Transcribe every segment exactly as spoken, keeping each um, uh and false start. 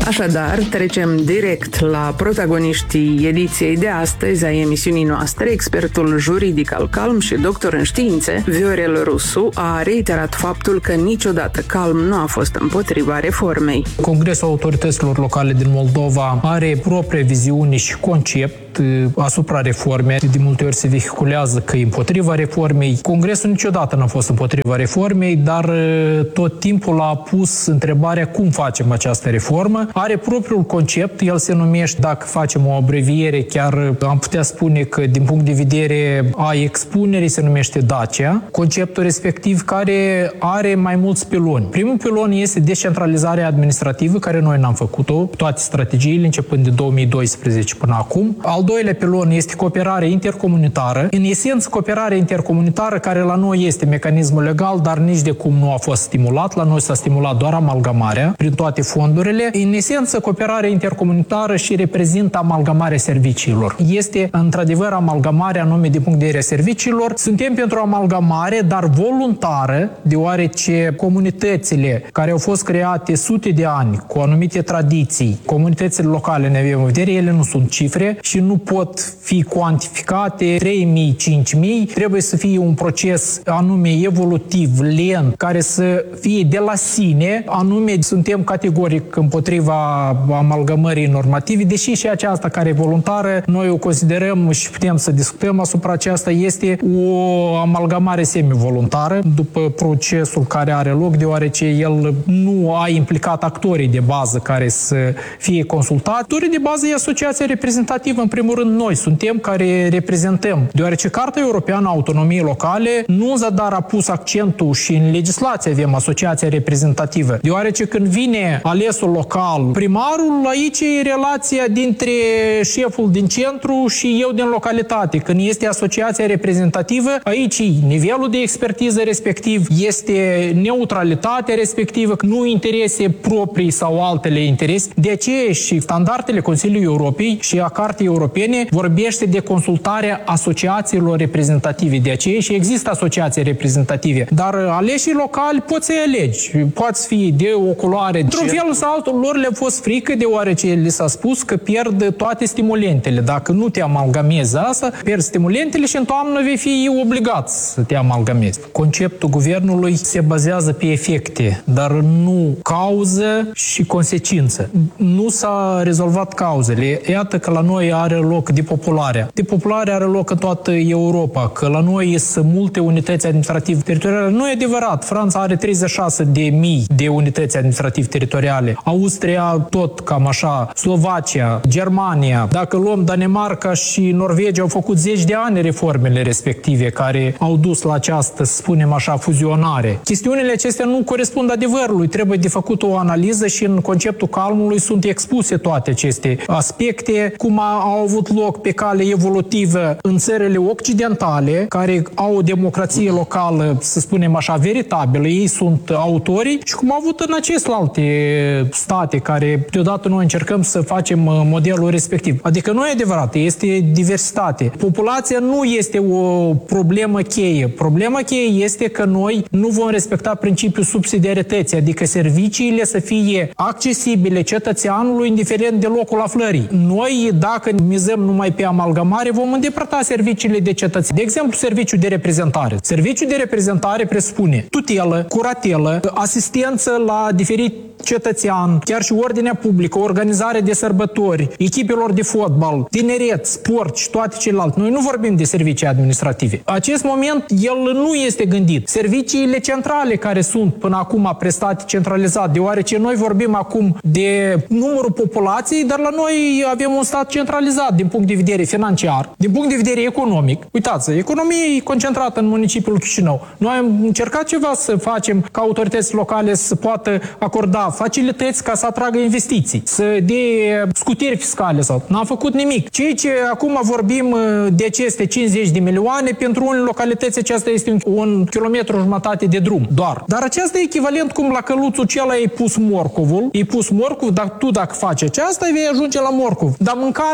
Așadar, trecem direct la protagoniștii ediției de astăzi a emisiunii noastre. Expertul juridic al Calm și doctor în științe, Viorel Rusu, a reiterat faptul că niciodată Calm nu a fost împotriva reformei. Congresul Autorităților Locale din Moldova are proprie viziune și concept asupra reformei. De multe ori se vehiculează că e împotriva reformei. Congresul niciodată n-a fost împotriva reformei, dar tot timpul a pus întrebarea cum facem această reformă. Are propriul concept, el se numește, dacă facem o abreviere, chiar am putea spune că din punct de vedere a expunerii se numește Dacia. Conceptul respectiv care are mai mulți piloni. Primul pilon este descentralizarea administrativă, care noi n-am făcut-o, toate strategiile începând de două mii doisprezece până acum. Al doilea pilon este cooperare intercomunitară. În esență, cooperare intercomunitară, care la noi este mecanismul legal, dar nici de cum nu a fost stimulat. La noi s-a stimulat doar amalgamarea prin toate fondurile. În esență, cooperare intercomunitară și reprezintă amalgamarea serviciilor. Este, într-adevăr, amalgamarea anume din punct de vedere serviciilor. Suntem pentru amalgamare, dar voluntară, deoarece comunitățile care au fost create sute de ani cu anumite tradiții, comunitățile locale, ne avem în vedere, ele nu sunt cifre și nu pot fi cuantificate trei mii, cinci mii. Trebuie să fie un proces anume evolutiv, lent, care să fie de la sine, anume suntem categoric împotriva amalgamării normative, deși și aceasta care e voluntară, noi o considerăm și putem să discutăm asupra aceasta, este o amalgamare semi-voluntară după procesul care are loc, deoarece el nu a implicat actorii de bază care să fie consultați. Actorii de bază e asociația reprezentativă, în primul rând noi suntem care reprezentăm, deoarece Carta Europeană a Autonomiei Locale nu în zadar a pus accentul și în legislație avem asociația reprezentativă, deoarece când vine alesul local, primarul, aici e relația dintre șeful din centru și eu din localitate. Când este asociația reprezentativă, aici nivelul de expertiză respectiv, este neutralitatea respectivă, nu interese proprii sau altele interese. De aceea și standardele Consiliului Europei și a Cartei Europene vorbește de consultarea asociațiilor reprezentative. De aceea și există asociații reprezentative. Dar aleșii locali poți să-i alegi. Poți fi de o culoare. Într-un fel sau altul, lor le-a fost frică, deoarece li s-a spus că pierd toate stimulentele. Dacă nu te amalgamezi asta, pierzi stimulentele și în toamnă vei fi obligat să te amalgamezi. Conceptul guvernului se bazează pe efecte, dar nu cauză și consecință. Nu s-a rezolvat cauzele. Iată că la noi are loc depopularea. Depopularea are loc în toată Europa, că la noi sunt multe unități administrative teritoriale. Nu e adevărat. Franța are treizeci și șase de mii de unități administrative teritoriale. Austria tot cam așa. Slovacia, Germania. Dacă luăm Danemarca și Norvegia, au făcut zeci de ani reformele respective care au dus la această, să spunem așa, fuzionare. Chestiunile acestea nu corespund adevărului. Trebuie de făcut o analiză și în conceptul Calmului sunt expuse toate aceste aspecte, cum au avut loc pe cale evolutivă în țările occidentale, care au o democrație locală, să spunem așa, veritabilă. Ei sunt autorii și cum au avut în aceste alte state care deodată noi încercăm să facem modelul respectiv. Adică nu e adevărat, este diversitate. Populația nu este o problemă cheie. Problema cheie este că noi nu vom respecta principiul subsidiarității, adică serviciile să fie accesibile cetățeanului indiferent de locul aflării. Noi, dacă mizăm numai pe amalgamare, vom îndepărta serviciile de cetățeni. De exemplu, serviciul de reprezentare. Serviciul de reprezentare presupune tutelă, curatelă, asistență la diferit cetățean, chiar și ordinea publică, organizare de sărbători, echipelor de fotbal, tineret, sport și toate celelalte. Noi nu vorbim de servicii administrative. Acest moment, el nu este gândit. Serviciile centrale care sunt până acum prestate centralizat, deoarece noi vorbim acum de numărul populației, dar la noi avem un stat centralizat din punct de vedere financiar, din punct de vedere economic. Uitați, economia e concentrată în municipiul Chișinău. Noi am încercat ceva să facem ca autorități locale să poată acorda facilități ca să atragă investiții, să dea scutiri fiscale sau... N-am făcut nimic. Ceea ce acum vorbim de aceste cincizeci de milioane, pentru unele localități aceasta este un, un kilometru jumătate de drum, doar. Dar aceasta e echivalent cum la căluțul acela ai pus morcovul, ai pus morcov, dar tu dacă faci aceasta, vei ajunge la morcov. Dar mâncarea, când am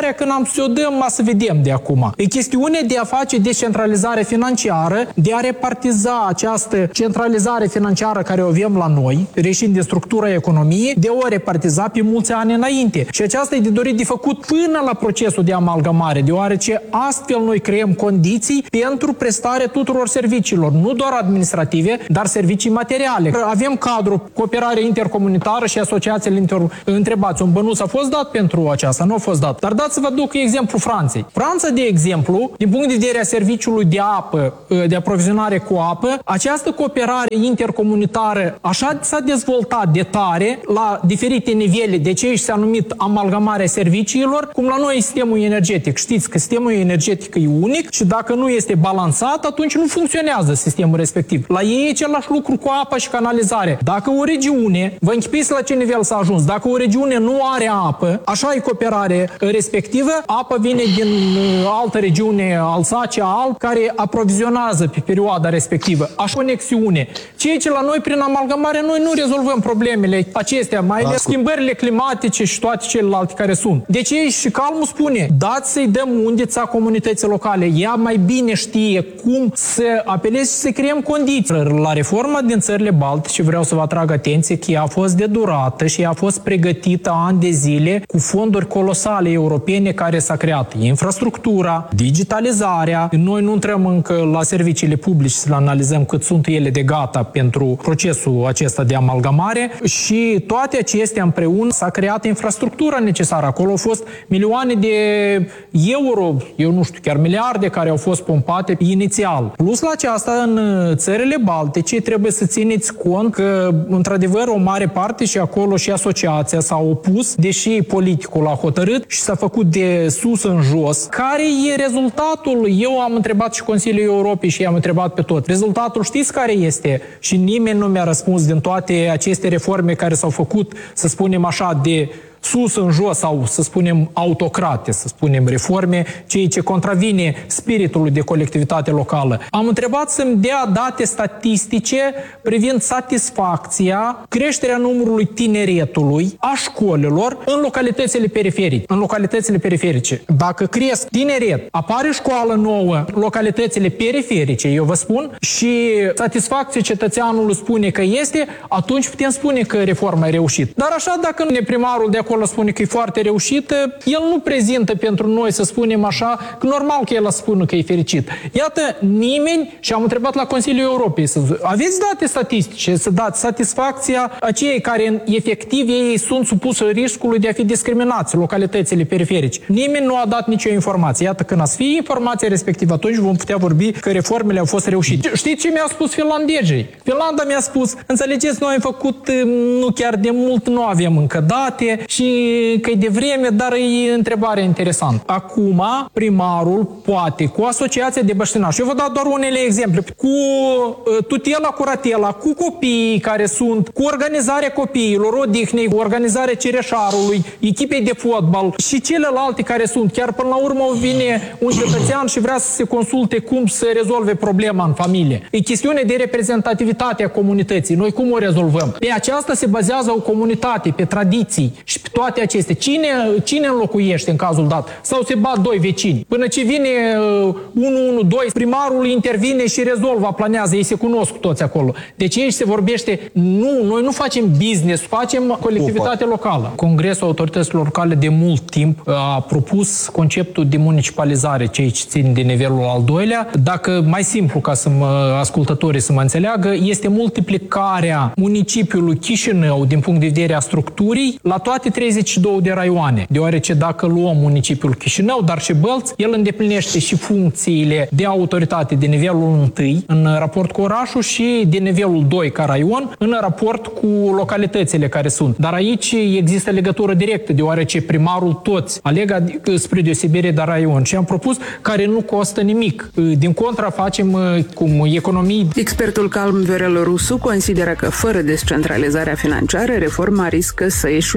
am să o dăm, să vedem de acum. E chestiune de a face descentralizare financiară, de a repartiza această centralizare financiară care o avem la noi, reșind din structura economiei, de o repartiza pe mulți ani înainte. Și aceasta e de dorit de făcut până la procesul de amalgamare, deoarece astfel noi creăm condiții pentru prestarea tuturor serviciilor, nu doar administrative, dar servicii materiale. Avem cadrul cooperare intercomunitară și asociațiile inter... Întrebați, un bănuț a fost dat pentru aceasta? Nu a fost dat. Dar dați să vă duc exemplu Franței. Franța, de exemplu, din punct de vedere a serviciului de apă, de aprovizionare cu apă, această cooperare intercomunitară așa s-a dezvoltat de tare la diferite nivele, de ce s-a numit amalgamarea serviciilor, cum la noi sistemul energetic. Știți că sistemul energetic e unic și dacă nu este balansat, atunci nu funcționează sistemul respectiv. La ei e același lucru cu apa și canalizare. Dacă o regiune, vă închipiți la ce nivel s-a ajuns, dacă o regiune nu are apă, așa e cooperare respectivă, apa vine din altă regiune, Alsacia, Alp, care aprovizionează pe perioada respectivă. Așa conexiune. Ceea ce la noi, prin amalgamare, noi nu rezolvăm problemele acestea, mai ales schimbările climatice și toate celelalte care sunt. Deci ei și Calmul spune, dați să-i dăm undița comunității locale. Ea mai bine știe cum să apeleze și să creăm condiții. La reforma din țările baltice vreau să vă atrag atenție că ea a fost de durată și ea a fost pregătită ani de zile cu fonduri colosale europene care s-a creat. Infrastructura, digitalizarea. Noi nu intrăm încă la serviciile publice să le analizăm cât sunt ele de gata pentru procesul acesta de amalgamare și toate acestea împreună s-a creat infrastructura necesară. Acolo au fost milioane de euro, eu nu știu, chiar miliarde care au fost pompate inițial. Plus la aceasta, în țările baltice trebuie să țineți cont că, într-adevăr, o mare parte și acolo și asociația s-a opus, deși politicul a hotărât și s-a făcut de sus în jos. Care e rezultatul? Eu am întrebat și Consiliul Europei și i-am întrebat pe tot. Rezultatul știți care este? Și nimeni nu mi-a răspuns din toate aceste reforme care s-au făcut, să spunem așa, de sus în jos sau, să spunem, autocrate, să spunem, reforme, ceea ce contravine spiritului de colectivitate locală. Am întrebat să-mi dea date statistice privind satisfacția, creșterea numărului tineretului, a școlilor în localitățile periferice. În localitățile periferice. Dacă cresc tineret, apare școală nouă, localitățile periferice, eu vă spun, și satisfacția cetățeanului spune că este, atunci putem spune că reforma e reușită. Dar așa, dacă primarul de acolo spune că e foarte reușită, el nu prezintă pentru noi, să spunem așa, că normal că el spune că e fericit. Iată, nimeni, și am întrebat la Consiliul Europei, să aveți date statistice, să dați satisfacția acei care efectiv ei sunt supuși riscului de a fi discriminați, localitățile periferice. Nimeni nu a dat nicio informație. Iată, când ați fi informația respectivă, atunci vom putea vorbi că reformele au fost reușite. Știți ce mi-a spus finlandezii? Finlanda mi-a spus, înțelegeți, noi am făcut nu chiar de mult, nu avem încă date și că e de vreme, dar e întrebare interesantă. Acum, primarul poate, cu asociația de băștinași, eu vă dau doar unele exemple, cu tutela, curatela, cu copiii care sunt, cu organizarea copiilor, odihnei, cu organizarea Cireșarului, echipei de fotbal și celelalte care sunt. Chiar până la urmă vine un cetățean și vrea să se consulte cum să rezolve problema în familie. E chestiune de reprezentativitate a comunității. Noi cum o rezolvăm? Pe aceasta se bazează o comunitate, pe tradiții și pe toate acestea. Cine, cine înlocuiește în cazul dat? Sau se bat doi vecini? Până ce vine uh, unu unu doi, primarul intervine și rezolvă, planează, ei se cunosc toți acolo. Deci aici se vorbește, nu, noi nu facem business, facem colectivitate locală. Congresul Autorităților Locale de mult timp a propus conceptul de municipalizare, cei ce țin de nivelul al doilea. Dacă mai simplu ca să mă, ascultătorii să mă înțeleagă, este multiplicarea municipiului Chișinău din punct de vedere a structurii la toate treizeci și două de raioane. Deoarece dacă luăm municipiul Chișinău, dar și Bălți, el îndeplinește și funcțiile de autoritate de nivelul unu în raport cu orașul și de nivelul doi ca raion în raport cu localitățile care sunt. Dar aici există legătură directă, deoarece primarul toți alegă spre deosebire de raion. Și am propus care nu costă nimic. Din contra, facem cum economii. Expertul Calm Viorel Rusu consideră că fără descentralizarea financiară, reforma riscă să eșueze.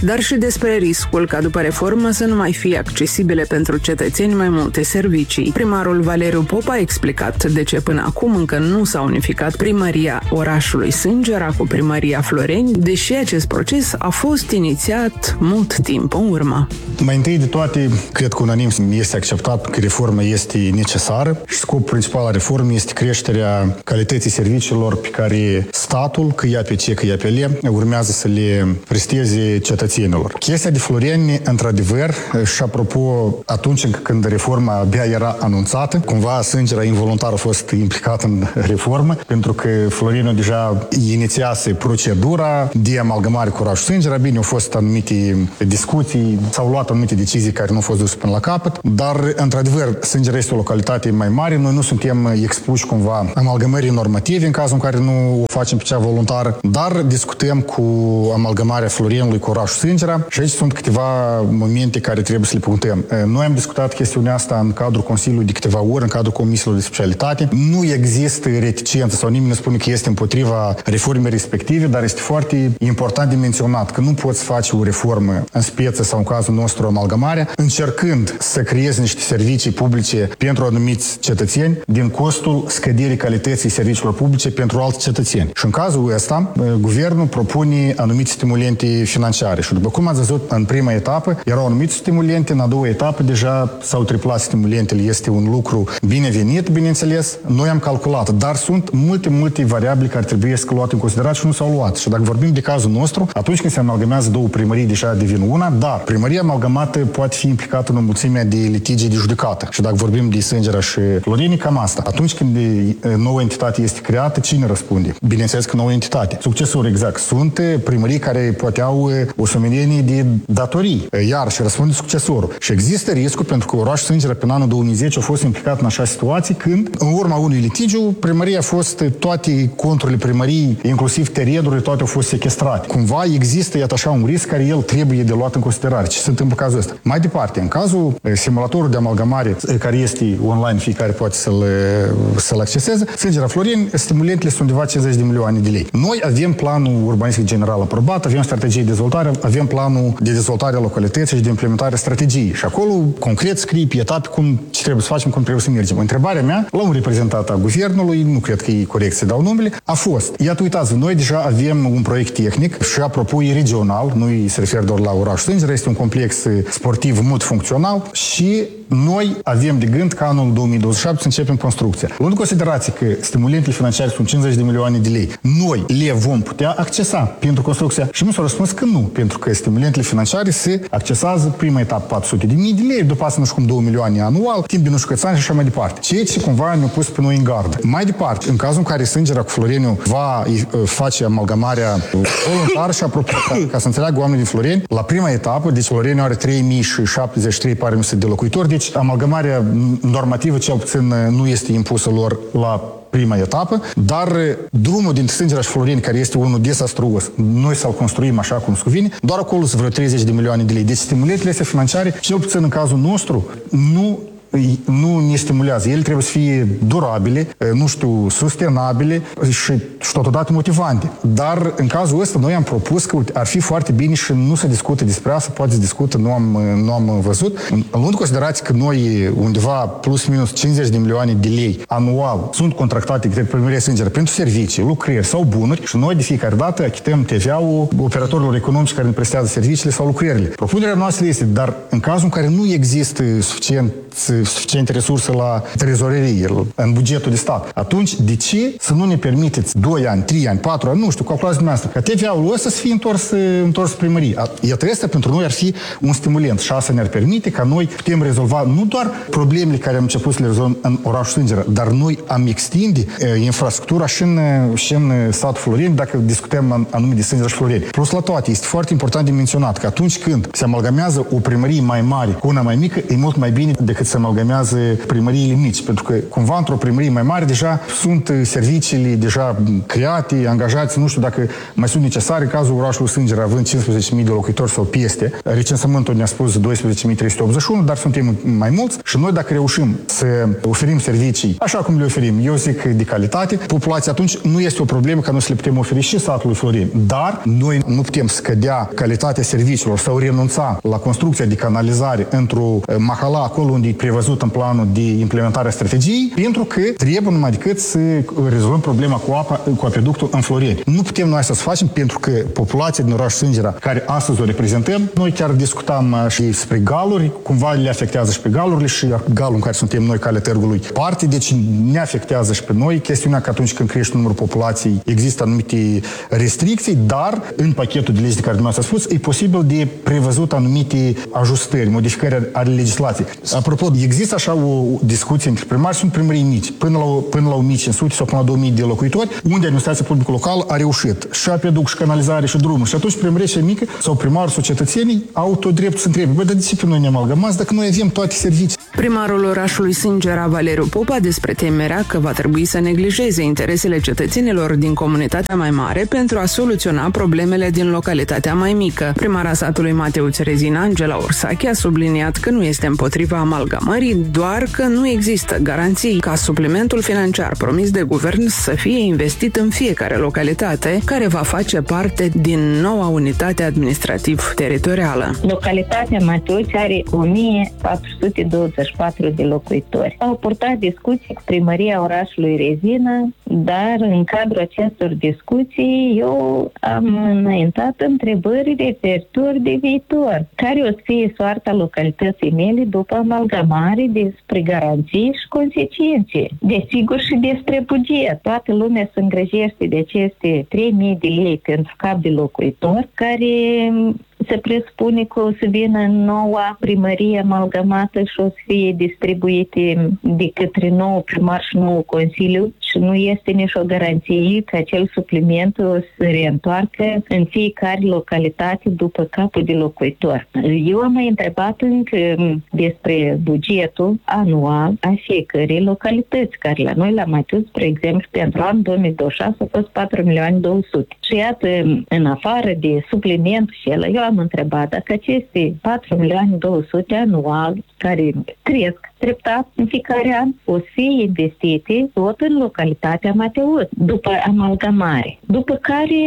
dar și despre riscul ca după reformă să nu mai fie accesibile pentru cetățeni mai multe servicii. Primarul Valeriu Pop a explicat de ce până acum încă nu s-a unificat primăria orașului Sângera cu primăria Floreni, deși acest proces a fost inițiat mult timp în urmă. Mai întâi de toate, cred că unanim este acceptat că reforma este necesară și scopul principal al reformei este creșterea calității serviciilor pe care statul, că ia pe ce, că ia pe le, urmează să le presteze cetățenilor. Chestia de Floreni, într-adevăr, și apropo, atunci când reforma abia era anunțată, cumva Sângera involuntar a fost implicat în reformă, pentru că Floreniu deja inițiase procedura de amalgamare cu orașul Sângera. Bine, au fost anumite discuții, s-au luat anumite decizii care nu au fost duse până la capăt, dar, într-adevăr, Sângera este o localitate mai mare, noi nu suntem expuși cumva amalgamării normative în cazul în care nu o facem pe cea voluntară, dar discutăm cu amalgamarea Florienului cu orașul Sângera și aici sunt câteva momente care trebuie să le punctăm. Noi am discutat chestiunea asta în cadrul Consiliului de câteva ori, în cadrul comisiilor de specialitate. Nu există reticență sau nimeni nu spune că este împotriva reformei respective, dar este foarte important de menționat că nu poți face o reformă în speță sau în cazul nostru amalgamarea, încercând să creezi niște servicii publice pentru anumiți cetățeni din costul scăderii calității serviciilor publice pentru alți cetățeni. Și în cazul ăsta, guvernul propune anumite stimulente financiare. Și după cum ați văzut, în prima etapă erau anumite stimulente, în a doua etapă deja s-au triplat stimulentele. Este un lucru binevenit, bineînțeles. Noi am calculat, dar sunt multe, multe variabile care trebuie să luate în considerare și nu s-au luat. Și dacă vorbim de cazul nostru, atunci când se amalgamează două primării, deja devin una, dar primăria amalgamată poate fi implicată în o mulțime de litigii de judecată. Și dacă vorbim de Sângera și Floreni, cam asta. Atunci când nouă entitate este creată, cine răspunde? Bineînțeles că nouă entitate. Succesor exact. Sunt primării care poate au o sumedenie de datorii. Iar și răspunde succesorul. Și există riscul, pentru că orașul Sângera pe anul două mii zece a fost implicat în așa situație când, în urma unui litigiu, primăria a fost, toate conturile primăriei, inclusiv terenurile, toate au fost sequestrate. Cumva există, iată așa, un risc care el trebuie de luat în considerare. Ce se întâmplă în cazul ăsta? Mai departe, în cazul simulatorului de amalgamare, care este online, fiecare poate să-l, să-l acceseze, Sângera Floreni, stimulentele sunt undeva cincizeci de milioane de lei. Noi avem planul urbanistic general aprobat, avem strategie de dezvoltare, avem planul de dezvoltare a localității și de implementare strategiei. Și acolo, concret, scrie pe etape cum ce trebuie să facem, cum trebuie să mergem. Întrebarea mea, la un reprezentant a guvernului, nu cred că e corect să dau numele, a fost, iată, uitați, noi deja avem un proiect tehnic și, apropo, e regional, nu se referă doar la orașul Sângera, este un complex sportiv multifuncțional și noi avem de gând ca anul două mii douăzeci și șapte să începem construcția. Luând în considerație că stimulentele financiare sunt cincizeci de milioane de lei, noi le vom putea accesa pentru construcția? Și nu s-a răspuns că nu, pentru că stimulentele financiare se accesează prima etapă patru sute de mii de lei, după asta nu știu cum două milioane anual, timp de nu știu câți ani și așa mai departe. Ceea ce cumva ne-a pus pe noi în gardă. Mai departe, în cazul în care Sângera cu Floreniu va face amalgamarea voluntar și apropo, ca, ca să înțeleagă oamenii din Floreni, la prima etapă, deci Floreniu are trei mii șaptezeci și trei pare de locuitori, deci amalgamarea normativă cel puțin nu este impusă lor la prima etapă, dar drumul dintre Sângera și Floreni, care este unul dezastruos, noi să-l construim așa cum se cuvine, doar acolo sunt vreo treizeci de milioane de lei. Deci stimulentele astea financiare, cel puțin în cazul nostru, nu nu ne stimulează. Ele trebuie să fie durabile, nu știu, sustenabile și, și totodată motivante. Dar în cazul ăsta noi am propus că ar fi foarte bine și nu se discută despre asta, poate se discută, nu am, nu am văzut. Luând în considerație că noi undeva plus minus cincizeci de milioane de lei anual sunt contractate către primăria Sângera pentru servicii, lucrări sau bunuri și noi de fiecare dată achităm T V A-ul operatorilor economici care ne prestează serviciile sau lucrările. Propunerea noastră este, dar în cazul în care nu există suficient suficiente resurse la trezorerie, în bugetul de stat. Atunci, de ce să nu ne permiteți doi ani, trei ani, patru ani, nu știu, calculați dumneavoastră, ca T V A-ul ăsta să fie întors, întors primării. Iată, asta pentru noi ar fi un stimulant și asta ne-ar permite ca noi putem rezolva nu doar problemele care am început să le rezolvăm în orașul Sângera, dar noi am extinde e, infrastructura și în, și în statul Floreni, dacă discutăm anume de Sângera și Floreni. Plus la toate, este foarte important de menționat că atunci când se amalgamează o primărie mai mare cu una mai mică, e mult mai bine decât să amalgamează primăriile mici, pentru că cumva într-o primărie mai mare deja sunt serviciile deja create, angajați, nu știu dacă mai sunt necesare, cazul orașului Sângera având cincisprezece mii de locuitori sau peste. Recensământul ne-a spus doisprezece mii trei sute optzeci și unu, dar suntem mai mulți și noi dacă reușim să oferim servicii așa cum le oferim, eu zic de calitate, populația atunci nu este o problemă că noi să le putem oferi și satului Florin. Dar noi nu putem scădea calitatea serviciilor sau renunța la construcția de canalizare într-o mahala acolo unde e prevăzut în planul de implementare a strategiei, pentru că trebuie numai decât să rezolvăm problema cu apa, cu apeductul în Floreni. Nu putem noi să facem pentru că populația din oraș Sângera, care astăzi o reprezentăm, noi chiar discutam și despre galuri, cumva le afectează și pe galurile și galul în care suntem noi, calea târgului, parte, deci ne afectează și pe noi. Chestiunea că atunci când crește numărul populației există anumite restricții, dar în pachetul de legi de care dumneavoastră a spus, e posibil de prevăzut anumite ajustări, modificări ale legislației. Apropo, există așa o discuție între primari și primării mici, până la, până la o mie cinci sute sau până la două mii de locuitori, unde administrația publică locală a reușit și apeduc, și canalizare, și drumul. Și atunci primăria cea mică sau primarul sau cetățenii au tot dreptul să întrebe, bă, dar de ce pe noi ne amalgamați dacă noi avem toate servicii? Primarul orașului Sângera, Valeriu Popa, despre temerea că va trebui să neglijeze interesele cetățenilor din comunitatea mai mare pentru a soluționa problemele din localitatea mai mică. Primara satului Mateuț Rezina, Angela Orsache, a subliniat că nu este împotriva amalgamării, doar că nu există garanții ca suplimentul financiar promis de guvern să fie investit în fiecare localitate, care va face parte din noua unitate administrativ-teritorială. Localitatea Mateuț are o mie patru sute douăzeci și patru de locuitori. Au purtat discuții cu primăria orașului Rezina, dar în cadrul acestor discuții eu am înaintat întrebări referitor de viitor. Care o să fie soarta localității mele după amalgamare, despre garanții și consecințe. Desigur și despre buget. Toată lumea se îngrijește de aceste trei mii de lei pentru cap de locuitor, care se presupune că o să vină în noua primărie amalgamată și o să fie distribuite de către nou primar și nou consiliu și nu este nicio garanție că acel supliment o să se reîntoarcă în fiecare localitate după capul de locuitor. Eu am mai întrebat încă despre bugetul anual a fiecărei localități, care la noi la Mateuț, spre exemplu, pentru anul două mii douăzeci și șase a fost patru milioane două sute. Și iată, în afară de suplimentul și el, eu am întrebat dacă aceste patru milioane două sute anual, care cresc treptat în fiecare an, o să fie investite tot în localitatea Mateuț, după amalgamare. După care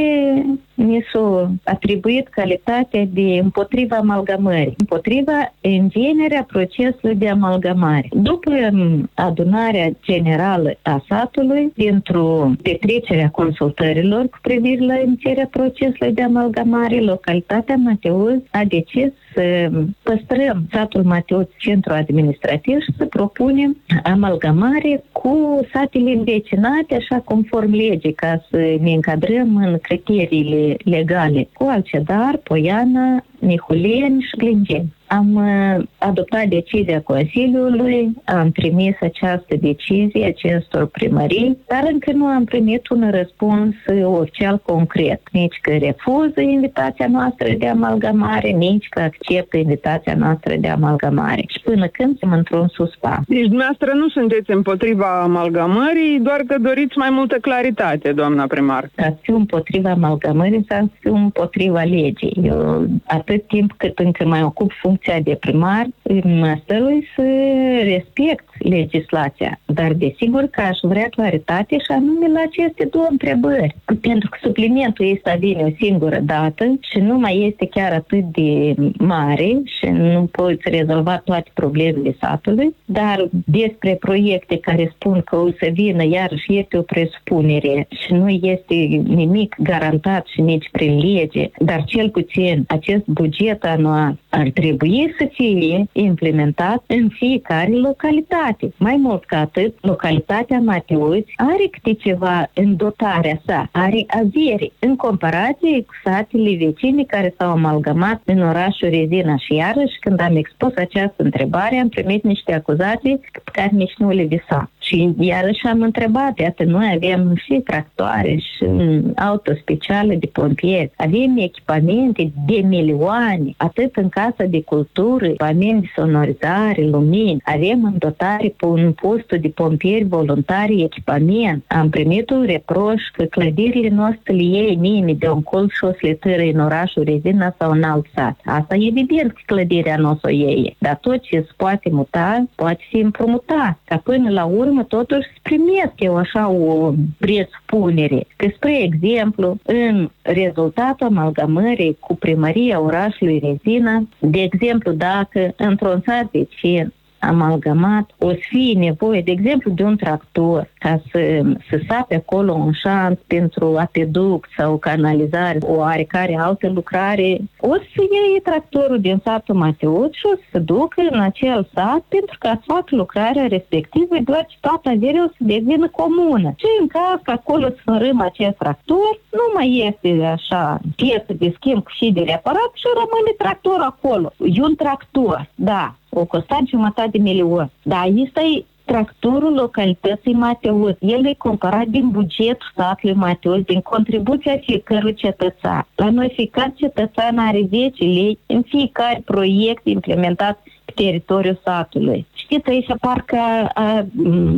mi s-a atribuit calitatea de împotriva amalgamării, împotriva învienerea procesului de amalgamare. După adunarea generală a satului, dintr-o petrecerea consultărilor cu privire la inițierea procesului de amalgamare, localitatea Mateuț a decis să păstrăm satul Mateuț centru administrativ și să propunem amalgamare cu satele învecinate, așa conform legii, ca să ne încadrăm în criteriile legale, cu Alcedar, Poiana, Mihuleni și Glingeni. Am adoptat decizia Consiliului, am trimis această decizie acestor primării, dar încă nu am primit un răspuns oficial concret. Nici că refuză invitația noastră de amalgamare, nici că acceptă invitația noastră de amalgamare. Și până când suntem într-un suspans. Deci dumneavoastră nu sunteți împotriva amalgamării, doar că doriți mai multă claritate, doamna primar. Ca să fiu împotriva amalgamării sau să fiu împotriva legii. Eu, atât timp cât încă mai ocup funcția de primar, mă stărui să respect legislația, dar desigur că aș vrea claritate și anume la aceste două întrebări. Pentru că suplimentul ăsta vine o singură dată și nu mai este chiar atât de mare și nu poți rezolva toate problemele satului, dar despre proiecte care spun că o să vină iarăși este o presupunere și nu este nimic garantat și nici prin lege, dar cel puțin acest buget anual ar trebui să fie implementat în fiecare localitate. Mai mult ca atât, localitatea Mateuț are câte ceva în dotarea sa, are avere în comparație cu satele vecine care s-au amalgamat în orașul Rezina. Și iarăși, când am expus această întrebare, am primit niște acuzații pe care nici nu le visam. Și iarăși am întrebat, iată, noi avem și tractoare și auto speciale de pompieri, avem echipamente de milioane, atât în Casa de Cultură, echipamente de sonorizare, lumini, avem în dotare pe un postul de pompieri voluntari echipament. Am primit un reproș că clădirile noastre le iei nimeni de un colț și o slitără în orașul Rezina sau în alt sat. Asta e evident că clădirea nu o să o iei, dar tot ce se poate muta, poate fi împrumutat. Ca până la urmă, totuși, primesc eu așa o presupunere. Că, spre exemplu, în rezultatul amalgamării cu primăria orașului Rezina, de exemplu, dacă într-un sat vecin amalgamat, o să fie nevoie, de exemplu, de un tractor ca să, să sape acolo un șanț pentru apeduct sau canalizare, o oarecare altă lucrare, o să iei tractorul din satul Mateuț și o să se ducă în acel sat pentru ca să facă lucrarea respectivă, doar ce toată averea o să devină comună. Și în caz că acolo să sfărâm acest tractor, nu mai este așa piesă de schimb și de reparat și rămâne tractor acolo. E un tractor, da. O costat jumătate de milion. Dar ăsta e tractorul localității Mateuț. El e cumpărat din bugetul satului Mateuț, din contribuția fiecărui cetățean. La noi fiecare cetățean are zece lei în fiecare proiect implementat pe teritoriul satului. Știți, aici parcă a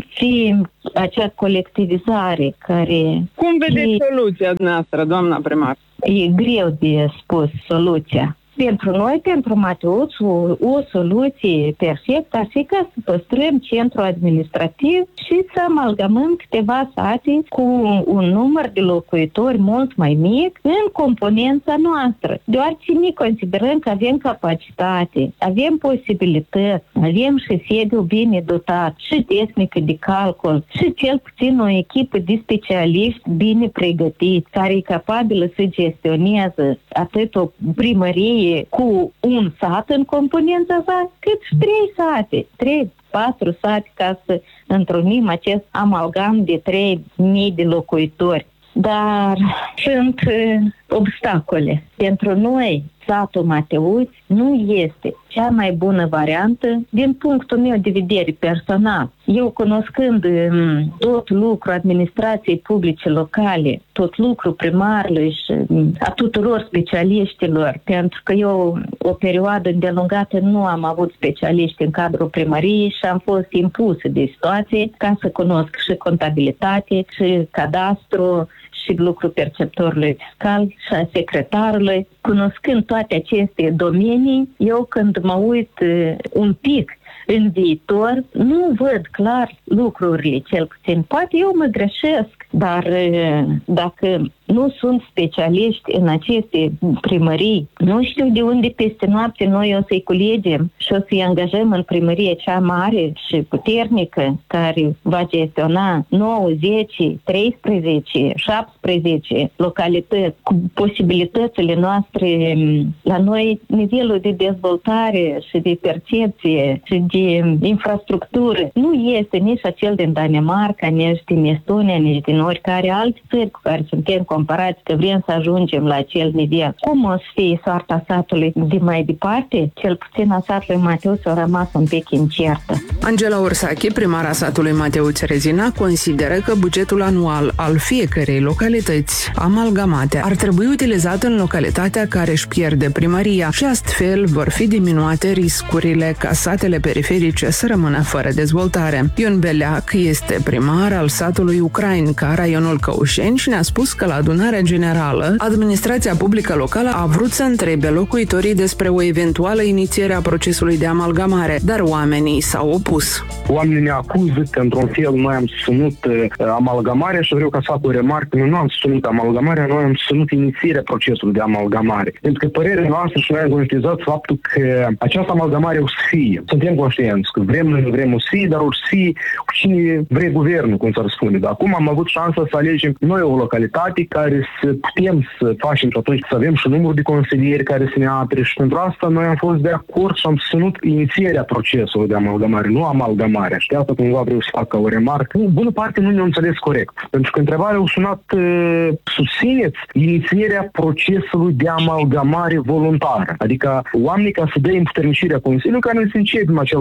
fi acea colectivizare care... Cum vedeți e... soluția noastră, doamna primar? E greu de spus soluția. Pentru noi, pentru Mateuț, o, o soluție perfectă ar fi ca să păstrăm centrul administrativ și să amalgamăm câteva sate cu un număr de locuitori mult mai mic în componența noastră. Deoarece ne considerăm că avem capacitate, avem posibilități, avem și sediu bine dotat, și tehnică de calcul, și cel puțin o echipă de specialiști bine pregătiți, care e capabilă să gestioneze atât o primărie cu un sat în componența sa, cât și trei sate, trei, patru sate ca să întrunim acest amalgam de trei mii de locuitori. Dar sunt uh, obstacole. Pentru noi, satul Mateuț nu este cea mai bună variantă din punctul meu de vedere personal. Eu, cunoscând um, tot lucrul administrației publice locale, tot lucrul primarului și um, a tuturor specialiștilor, pentru că eu o perioadă îndelungată nu am avut specialiști în cadrul primăriei și am fost impusă de situație ca să cunosc și contabilitate, și cadastru, și lucrul perceptorului fiscal și a secretarului. Cunoscând toate aceste domenii, eu când mă uit uh, un pic în viitor, nu văd clar lucrurile, cel puțin. Poate eu mă greșesc, dar uh, dacă nu sunt specialiști în aceste primării, nu știu de unde peste noapte noi o să-i culegem și o să-i angajăm în primărie cea mare și puternică, care va gestiona nouă, zece, treisprezece, șaptesprezece localități cu posibilitățile noastre. La noi nivelul de dezvoltare și de percepție și de infrastructură nu este nici acel din Danemarca, nici din Estonia, nici din oricare alte țări cu care suntem comparați, că vrem să ajungem la acel nivel. Cum o să fie soarta satului de mai departe? Cel puțin a satului Mateuț a rămas un pic incertă. Angela Orsache, primara satului Mateuț Rezina, consideră că bugetul anual al fiecărei localități amalgamate ar trebui utilizat în localitatea care își pierde primăria și astfel vor fi diminuate riscurile ca satele periferice să rămână fără dezvoltare. Ion Beleac este primar al satului Ucrainca, raionul Căușeni, și ne-a spus că la adunarea generală, administrația publică locală a vrut să întrebe locuitorii despre o eventuală inițiere a procesului de amalgamare, dar oamenii s-au opus. Oamenii ne acuză că, într-un fel, noi am susținut uh, amalgamarea și vreau ca să fac o remarcă, noi nu am susținut amalgamarea, noi am susținut inițierea procesului de amalgamare. Pentru că părerea noastră și noi am conștientizat faptul că această amalgamare o să fie. Suntem conștienți că vrem, nu vrem o să fie, dar o să fie cu cine vrea guvernul, cum s-ar spune. Dar acum am avut șansa să alegem noi o localitate care să putem să facem și atunci să avem și numărul de consilieri care să ne apere și pentru asta noi am fost de acord și am susținut inițierea procesului de amalgamare, nu amalgamarea. Și asta cumva vreau să fac o remarcă. Bună parte nu ne-au înțeles corect. Pentru că întrebarea au sunat uh, susțineți inițierea procesului de amalgamare voluntară. Adică oamenii ca să dea împuternicirea Consiliului care să începem acel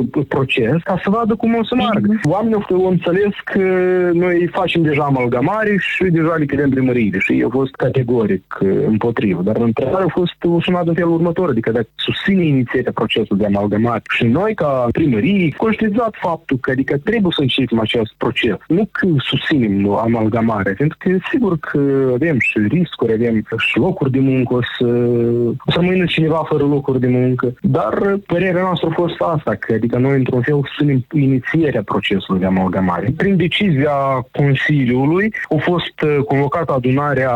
proces ca să vadă cum o să meargă. Mm-hmm. Oamenii au înțeles că noi facem deja amalgamare și deja lichidăm primăriile și eu a fost categoric împotrivă. Dar întrebarea a fost sunată în felul următor, adică dacă susține inițierea procesului de amalgamare și noi ca primărie conștientizat faptul că adică trebuie să începem acest proces. Nu că susținem amalgamarea, pentru că sigur că avem și riscuri, avem și locuri de muncă, o să, o să rămână cineva fără locuri de muncă. Dar părerea noastră a fost asta, că adică noi într-un fel susținem inițierea procesului de amalgamare. Prin decizia Consiliului a fost convocată adunarea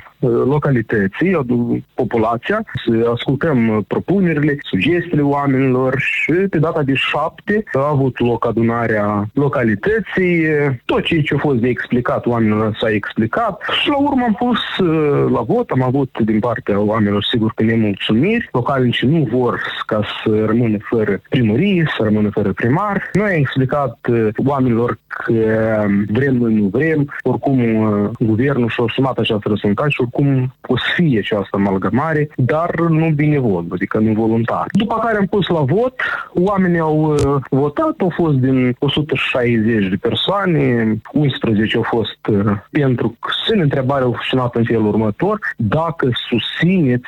localității, populația, să ascultăm propunerile, sugestiile oamenilor și pe data de șapte a avut loc adunarea localității. Tot ceea ce a fost de explicat oamenilor s-a explicat și la urmă am pus la vot, am avut din partea oamenilor sigur că nemulțumiri, localnicii nu vor ca să rămână fără primărie, să rămână fără primar. Noi am explicat oamenilor că vrem, noi nu vrem, oricum guvernul și-a asumat această răspunderea și oricum o să fie această amalgamare, dar nu binevol, adică nu voluntar. După care am pus la vot, oamenii au votat, au fost din o sută șaizeci de persoane, unsprezece au fost pentru semn întrebare au sunat în felul următor, dacă susțineți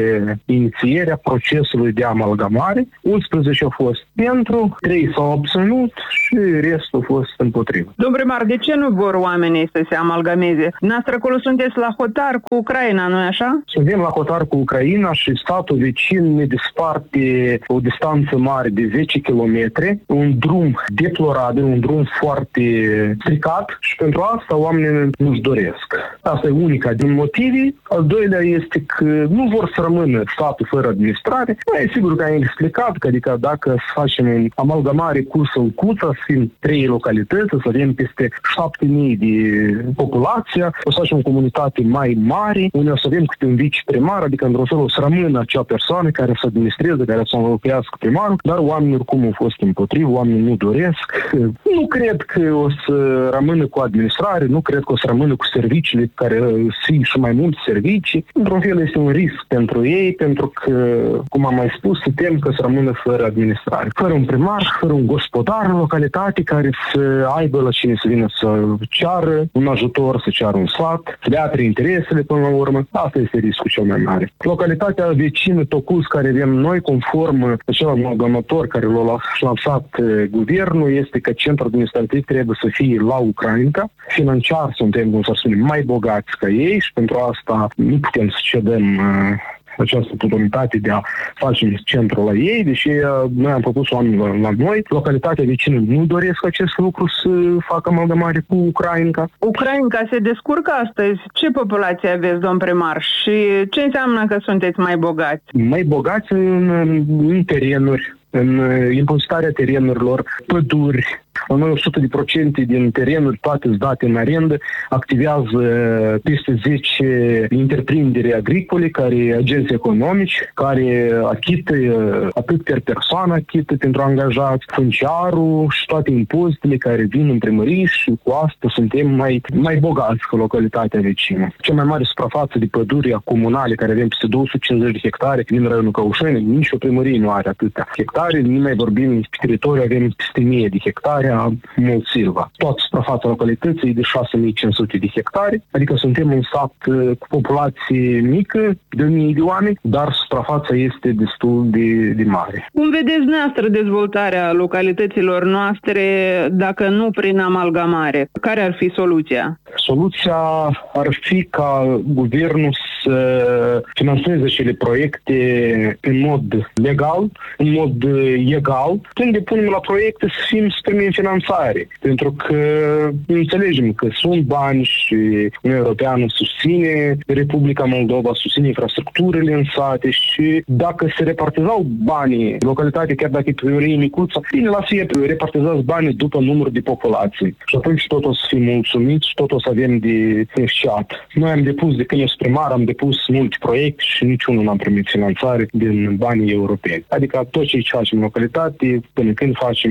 inițierea procesului de amalgamare, unsprezece au fost pentru, trei s-au abținut și restul a fost împotrivă. Domnul primar, de ce nu vor oamenii să se amalgameze? Noastră acolo sunteți la hotar cu Ucraina, nu-i așa? Suntem la hotar cu Ucraina și statul vecin ne desparte o distanță mare de zece kilometri, un drum deplorabil, un drum foarte stricat și pentru asta oamenii nu-și doresc. Asta e unica din motive. Al doilea este că nu vor să rămână statul fără administrare. Noi sigur că am explicat că adică dacă să facem amalgamare cu Sălcuța, să fim trei localități, să avem peste șapte mii de populație, o să facem o comunitate mai mare, unde o să avem câte un viceprimar, adică într-un fel o să rămână acea persoană care să administreze, care să înlocuiască primarul, dar oamenii oricum au fost împotrivă, oamenii nu doresc. Nu cred că o să rămână cu administrare, nu cred că o să rămână cu serviciile care sunt și mai multe servicii. Într-un fel este un risc pentru ei, pentru că, cum am mai spus, se tem că să rămână fără administrare. Fără un primar, fără un gospodar în localitate care să aibă la cine să vină să ceară un ajutor, să ceară un sfat, să dea interesele până la urmă. Asta este riscul cel mai mare. Localitatea vecină Tocuz, care avem noi, conform acela amalgamator care l-a lansat guvernul, este că centrul administrativ trebuie să fie la Ucraina. Financiar suntem, cum să spunem, mai bogați ca ei și pentru asta nu putem să cedăm această oportunitate de a face centrul la ei, deși noi am propus oamenii la, la noi. Localitatea vecină nu doresc acest lucru să facă amalgamare cu Ucraina. Ucraina se descurcă astăzi? Ce populație aveți, domn primar? Și ce înseamnă că sunteți mai bogați? Mai bogați în, în terenuri, în impozitarea terenurilor, păduri. Noi o sută la sută din terenuri, toate date în arendă, activează peste zece întreprinderi agricole, care agenți economici, care achită atât per persoană, achită pentru angajați, funciarul și toate impozitele care vin în primărie și cu asta suntem mai, mai bogați ca localitatea vecină. Cea mai mare suprafață de păduri comunale, care avem peste două sute cincizeci de hectare din raionul Căușeni, nici o primărie nu are atâtea hectare, nu mai vorbim pe teritoriu, avem peste mie de hectare a Mulțilva. Toată suprafața localității e de șase mii cinci sute de hectare, adică suntem un sat cu populație mică, de o mie de oameni, dar suprafața este destul de, de mare. Cum vedeți dumneavoastră dezvoltarea localităților noastre dacă nu prin amalgamare? Care ar fi soluția? Soluția ar fi ca guvernul să finanțeze acele proiecte în mod legal, în mod egal. Când depunem la proiecte să fim să primim finanțare. Pentru că înțelegem că sunt bani și Uniunea Europeană susține Republica Moldova, susține infrastructurile în sate și dacă se repartizau banii localitatea, chiar dacă e primărie micuță, bine la fie repartizați banii după numărul de populație. Și atunci tot o să fim mulțumiți și tot o să avem de beneficiat. Noi am depus, de când eu sunt primar, am depus multe proiecte și niciunul n-am primit finanțare din banii europeni. Adică tot ce facem în localitate, până când facem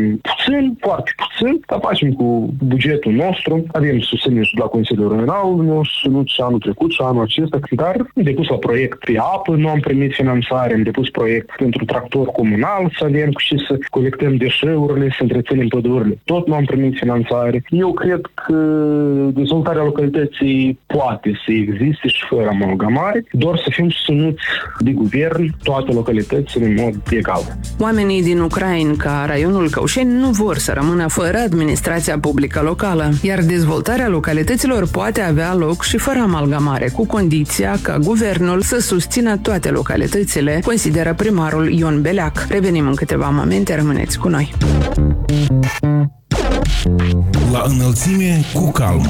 puțin, foarte puțin, dar facem cu bugetul nostru, avem susținere și de la Consiliul Regional, nu susținut și anul trecut și anul acesta, dar am depus la proiect pe apă, nu am primit finanțare, am depus proiect pentru tractor comunal, să avem și să colectăm deșeurile, să întreținem pădurile. Tot nu am primit finanțare. Eu cred că dezvoltarea localității poate să existe și fără amalgamare, doar să fim susținuți de guvern toate localitățile în mod egal. Oamenii din Ucraina ca raionul Căușeni nu vor să rămână fără administrația publică locală, iar dezvoltarea localităților poate avea loc și fără amalgamare, cu condiția ca guvernul să susțină toate localitățile, consideră primarul Ion Beleac. Revenim în câteva momente, rămâneți cu noi. La înălțime cu calm.